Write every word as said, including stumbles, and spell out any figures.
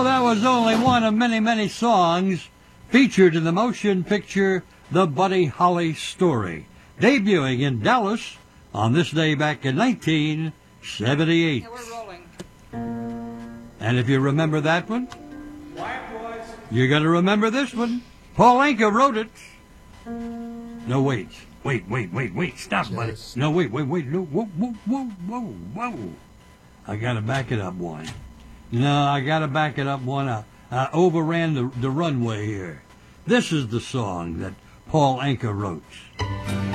Well, that was only one of many, many songs featured in the motion picture The Buddy Holly Story, debuting in Dallas on this day back in nineteen seventy-eight. Yeah, we're rolling. And if you remember that one, you're going to remember this one. Paul Anka wrote it. No, wait. Wait, wait, wait, wait. Stop, buddy. No, wait, wait, wait. No, whoa, whoa, whoa, whoa, whoa. I got to back it up one. No, I got to back it up one. I, I overran the, the runway here. This is the song that Paul Anka wrote.